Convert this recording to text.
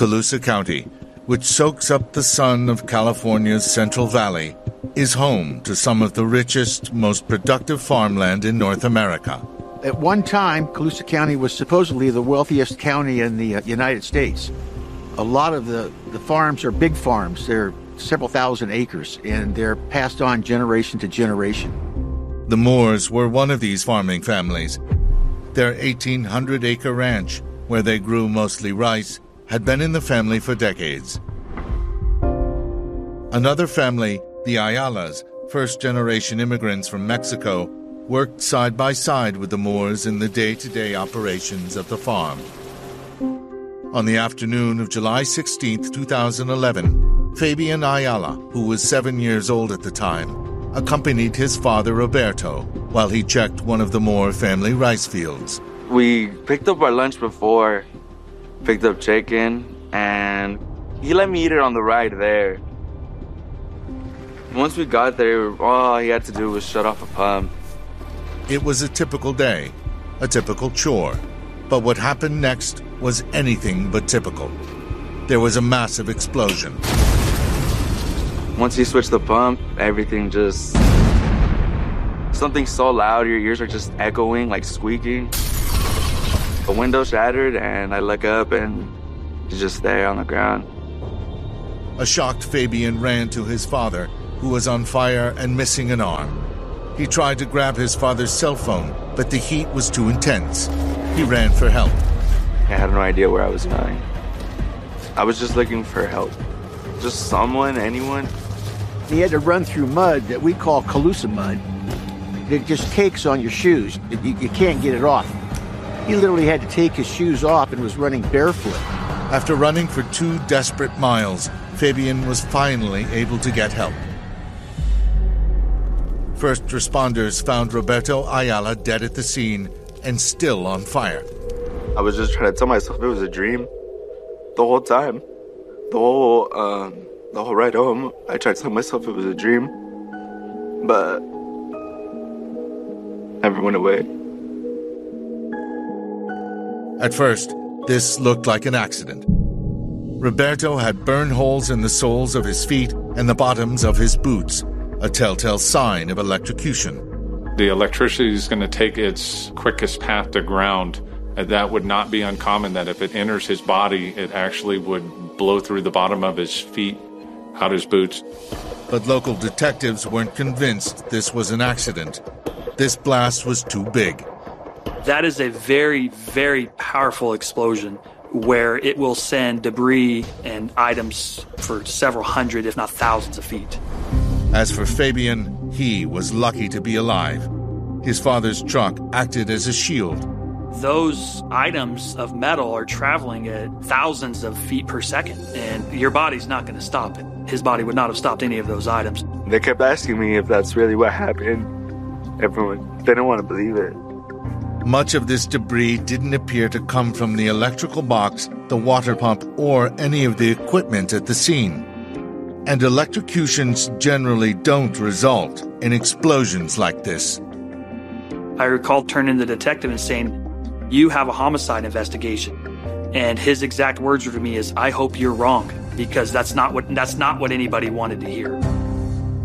Colusa County, which soaks up the sun of California's Central Valley, is home to some of the richest, most productive farmland in North America. At one time, Colusa County was supposedly the wealthiest county in the United States. A lot of the farms are big farms. They're several thousand acres, and they're passed on generation to generation. The Moores were one of these farming families. Their 1,800-acre ranch, where they grew mostly rice, had been in the family for decades. Another family, the Ayalas, first-generation immigrants from Mexico, worked side by side with the Moores in the day-to-day operations of the farm. On the afternoon of July 16, 2011, Fabian Ayala, who was 7 years old at the time, accompanied his father Roberto while he checked one of the Moore family rice fields. We picked up our lunch before, picked up chicken, and he let me eat it on the ride there. Once we got there, all he had to do was shut off a pump. It was a typical day, a typical chore. But what happened next was anything but typical. There was a massive explosion. Once he switched the pump, everything just... Something so loud, your ears are just echoing, like squeaking. A window shattered, and I look up, and he's just there on the ground. A shocked Fabian ran to his father, who was on fire and missing an arm. He tried to grab his father's cell phone, but the heat was too intense. He ran for help. I had no idea where I was going. I was just looking for help. Just someone, anyone. He had to run through mud that we call Colusa mud. It just cakes on your shoes. You can't get it off. He literally had to take his shoes off and was running barefoot. After running for 2 desperate miles, Fabian was finally able to get help. First responders found Roberto Ayala dead at the scene and still on fire. I was just trying to tell myself it was a dream the whole time. The whole ride home, I tried to tell myself it was a dream, but never went away. At first, this looked like an accident. Roberto had burn holes in the soles of his feet and the bottoms of his boots, a telltale sign of electrocution. The electricity is going to take its quickest path to ground. That would not be uncommon, that if it enters his body, it actually would blow through the bottom of his feet, out his boots. But local detectives weren't convinced this was an accident. This blast was too big. That is a very, very powerful explosion where it will send debris and items for several hundred, if not thousands of feet. As for Fabian, he was lucky to be alive. His father's truck acted as a shield. Those items of metal are traveling at thousands of feet per second, and your body's not going to stop it. His body would not have stopped any of those items. They kept asking me if that's really what happened. Everyone, they didn't want to believe it. Much of this debris didn't appear to come from the electrical box, the water pump, or any of the equipment at the scene. And electrocutions generally don't result in explosions like this. I recall turning to the detective and saying, "You have a homicide investigation." And his exact words to me is, "I hope you're wrong, because that's not what anybody wanted to hear."